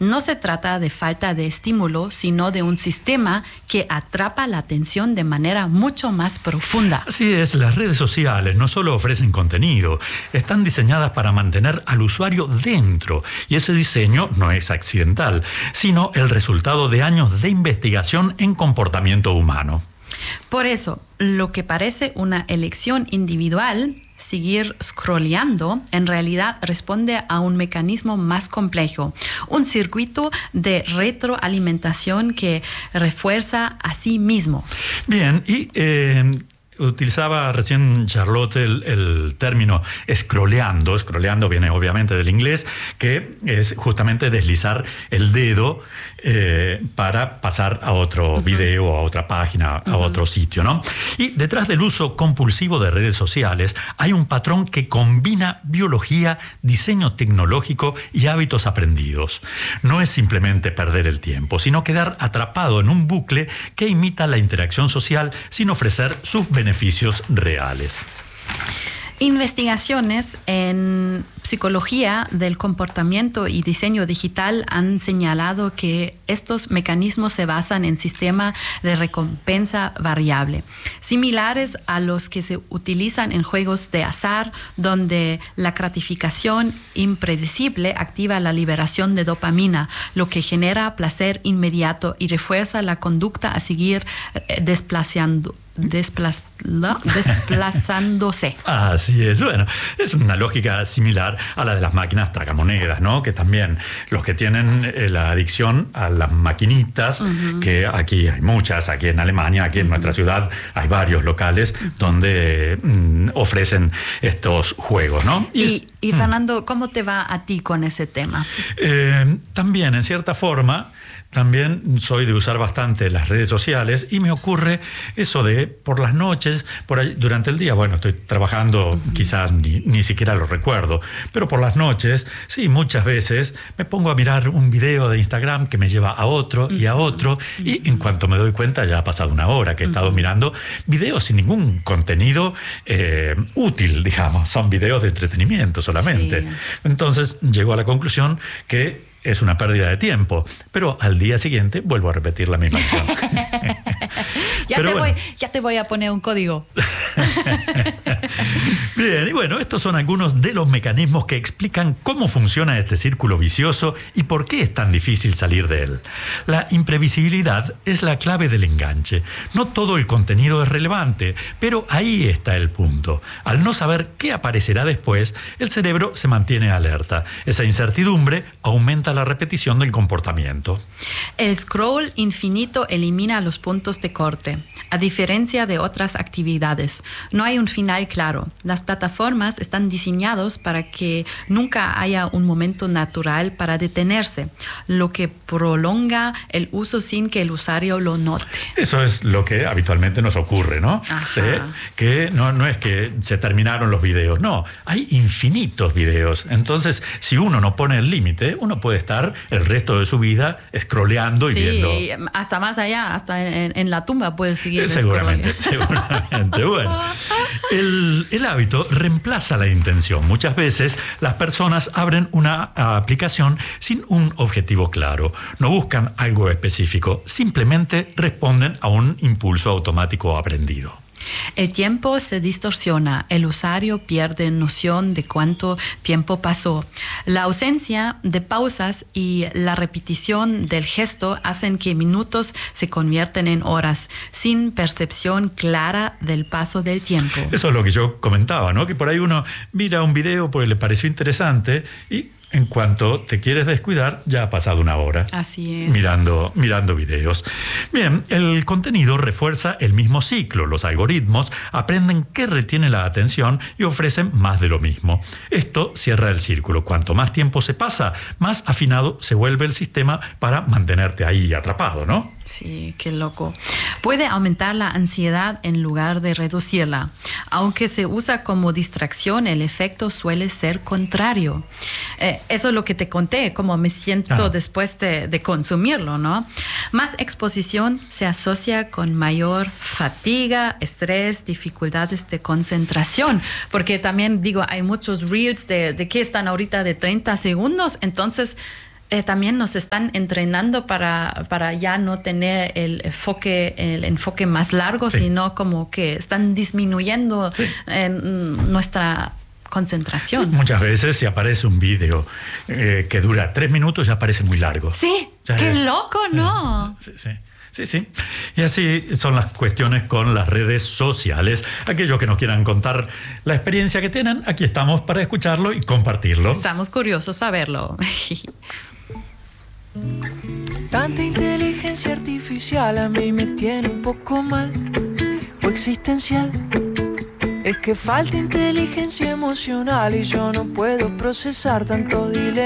No se trata de falta de estímulo, sino de un sistema que atrapa la atención de manera mucho más profunda. Así es, las redes sociales no solo ofrecen contenido, están diseñadas para mantener al usuario dentro. Y ese diseño no es accidental, sino el resultado de años de investigación en comportamiento humano. Por eso, lo que parece una elección individual, seguir scrolleando, en realidad responde a un mecanismo más complejo, un circuito de retroalimentación que refuerza a sí mismo. Bien, y utilizaba recién Charlotte el término scrolleando. Scrolleando viene obviamente del inglés, que es justamente deslizar el dedo para pasar a otro video, a otra página, a otro sitio, ¿no? Y detrás del uso compulsivo de redes sociales hay un patrón que combina biología, diseño tecnológico y hábitos aprendidos. No es simplemente perder el tiempo, sino quedar atrapado en un bucle que imita la interacción social sin ofrecer sus beneficios reales. Investigaciones en psicología del comportamiento y diseño digital han señalado que estos mecanismos se basan en sistemas de recompensa variable, similares a los que se utilizan en juegos de azar, donde la gratificación impredecible activa la liberación de dopamina, lo que genera placer inmediato y refuerza la conducta a seguir desplazándose. Así es. Bueno, es una lógica similar a la de las máquinas tragamonedas, ¿no? Que también los que tienen la adicción a las maquinitas, que aquí hay muchas, aquí en Alemania, aquí en nuestra ciudad hay varios locales donde ofrecen estos juegos, ¿no? Y Fernando, ¿cómo te va a ti con ese tema? También, en cierta forma, también soy de usar bastante las redes sociales y me ocurre eso de por las noches, por ahí, durante el día, bueno, estoy trabajando, quizás ni siquiera lo recuerdo, pero por las noches, sí, muchas veces me pongo a mirar un video de Instagram que me lleva a otro y a otro, y en cuanto me doy cuenta ya ha pasado una hora que he estado mirando videos sin ningún contenido útil, digamos, son videos de entretenimiento solamente. Sí. Entonces llego a la conclusión que es una pérdida de tiempo, pero al día siguiente vuelvo a repetir la misma acción. Ya te voy a poner un código. Bien, y bueno, estos son algunos de los mecanismos que explican cómo funciona este círculo vicioso y por qué es tan difícil salir de él. La imprevisibilidad es la clave del enganche. No todo el contenido es relevante, pero ahí está el punto. Al no saber qué aparecerá después, el cerebro se mantiene alerta. Esa incertidumbre aumenta la repetición del comportamiento. El scroll infinito elimina los puntos de corte. A diferencia de otras actividades, no hay un final claro. Las plataformas están diseñadas para que nunca haya un momento natural para detenerse, lo que prolonga el uso sin que el usuario lo note. Eso es lo que habitualmente nos ocurre, ¿no? Que no es que se terminaron los videos, no, hay infinitos videos. Entonces, si uno no pone el límite, uno puede estar el resto de su vida scrolleando y viendo. Sí, hasta más allá, hasta en la tumba puedes seguir seguramente. Bueno, el hábito reemplaza la intención. Muchas veces las personas abren una aplicación sin un objetivo claro. No buscan algo específico, simplemente responden a un impulso automático aprendido. El tiempo se distorsiona, el usuario pierde noción de cuánto tiempo pasó. La ausencia de pausas y la repetición del gesto hacen que minutos se convierten en horas, sin percepción clara del paso del tiempo. Eso es lo que yo comentaba, ¿no? Que por ahí uno mira un video porque le pareció interesante y en cuanto te quieres descuidar, ya ha pasado una hora. Así es. Mirando videos. Bien, el contenido refuerza el mismo ciclo. Los algoritmos aprenden qué retiene la atención y ofrecen más de lo mismo. Esto cierra el círculo. Cuanto más tiempo se pasa, más afinado se vuelve el sistema para mantenerte ahí atrapado, ¿no? Sí, qué loco. Puede aumentar la ansiedad en lugar de reducirla. Aunque se usa como distracción, el efecto suele ser contrario. Eso es lo que te conté, cómo me siento después de consumirlo, ¿no? Más exposición se asocia con mayor fatiga, estrés, dificultades de concentración. Porque también, digo, hay muchos reels de que están ahorita de 30 segundos, entonces también nos están entrenando para ya no tener el enfoque más largo, Sí. sino como que están disminuyendo Sí. nuestra concentración. Sí, muchas veces si aparece un video que dura 3 minutos ya parece muy largo. Sí, Ya qué es- loco, ¿no? Sí, sí. Sí, sí. Y así son las cuestiones con las redes sociales. Aquellos que nos quieran contar la experiencia que tienen, aquí estamos para escucharlo y compartirlo. Estamos curiosos saberlo. Tanta inteligencia artificial a mí me tiene un poco mal o existencial. Es que falta inteligencia emocional y yo no puedo procesar tanto dilema.